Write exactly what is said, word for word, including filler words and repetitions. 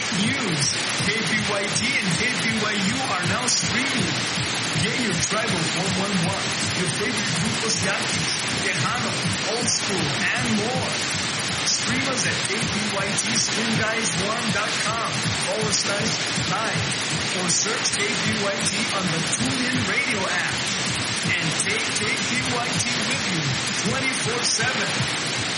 news. K B Y T and K B Y U are now streaming. Get your Tribal four one one, your favorite Grupos Yaquis, Tejano, Old School, and more. Stream us at K B Y T stream guys one dot com forward slash live or search K B Y T on the TuneIn Radio app. And take K B Y T with you twenty-four seven.